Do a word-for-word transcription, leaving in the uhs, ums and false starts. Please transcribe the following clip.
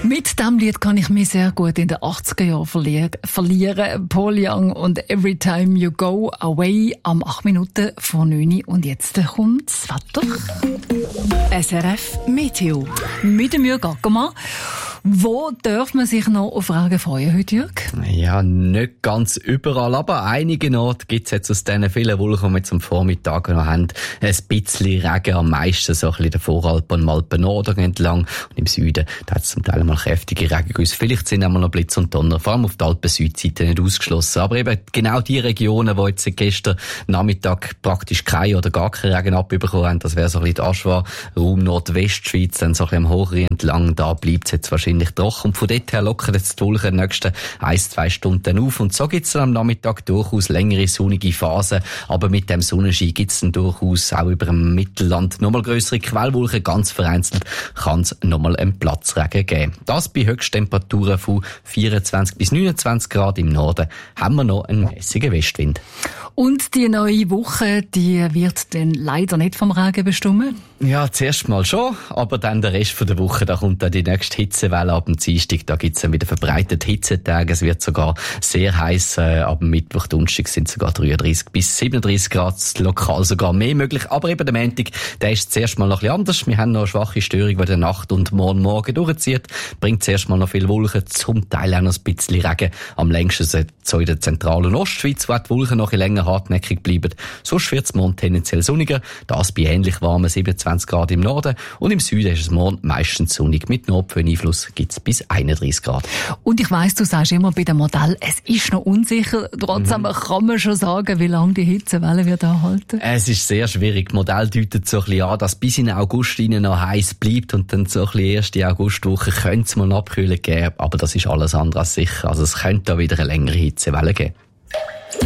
Mit diesem Lied kann ich mich sehr gut in den achtziger Jahren verli- verlieren. Paul Young und Every Time You Go Away am acht Minuten vor neun. Und jetzt kommt das Wetter. S R F Meteo. Mit dem Jürg Ackermann. Wo darf man sich noch auf Regen freuen heute, Jürg? Ja, nicht ganz überall, aber einige Orte gibt es jetzt aus diesen vielen Wolken, die wir jetzt am Vormittag noch haben, ein bisschen Regen, am meisten so ein bisschen in den Voralpen und Alpen Norden entlang. Und im Süden, da hat es zum Teil mal kräftige Regengüsse. Vielleicht sind auch noch Blitz und Donner, vor allem auf der Alpen-Südseite nicht ausgeschlossen. Aber eben genau die Regionen, die jetzt gestern Nachmittag praktisch keinen oder gar keinen Regen abbekommen haben, das wäre so ein bisschen die Aschwa, Raum Nordwestschweiz, dann so ein bisschen am Hochrhein entlang, da bleibt es jetzt wahrscheinlich trocken. Und von dort her lockern jetzt die Wolken in den nächsten ein, zwei Stunden auf. Und so gibt es dann am Nachmittag durchaus längere sonnige Phasen. Aber mit dem Sonnenschein gibt es dann durchaus auch über dem Mittelland nochmal grössere Quellwolken. Ganz vereinzelt kann es nochmal einen Platzregen geben. Das bei Höchsttemperaturen von vierundzwanzig bis neunundzwanzig Grad. Im Norden haben wir noch einen mäßigen Westwind. Und die neue Woche, die wird dann leider nicht vom Regen bestimmt? Ja, zuerst mal schon, aber dann der Rest von der Woche, da kommt dann die nächste Hitzewelle ab dem Dienstag, da gibt's dann wieder verbreitet Hitzetage, es wird sogar sehr heiß, äh, ab dem Mittwoch, Donnerstag sind sogar dreiunddreißig bis siebenunddreißig Grad, lokal sogar mehr möglich, aber eben der Montag, der ist zuerst mal noch ein bisschen anders, wir haben noch eine schwache Störung, die der Nacht und morgen Morgen durchzieht, bringt zuerst mal noch viel Wolken, zum Teil auch noch ein bisschen Regen, am längsten so in der zentralen Ostschweiz, wo die Wolken noch ein bisschen länger hartnäckig bleiben, sonst wird's morgen tendenziell sonniger, das bei ähnlich warmen siebenundzwanzig Grad im Norden und im Süden ist es morgen meistens sonnig. Mit Nordföhneinfluss gibt's bis einunddreißig Grad. Und ich weiss, du sagst immer bei dem Modell, es ist noch unsicher. Trotzdem mhm. kann man schon sagen, wie lange die Hitzewelle wird anhalten? Es ist sehr schwierig. Das Modell deutet so ein bisschen an, dass bis in August rein noch heiß bleibt und dann so ein bisschen erste Augustwoche könnte es mal eine Abkühlung geben, aber das ist alles andere als sicher. Also es könnte da wieder eine längere Hitzewelle geben.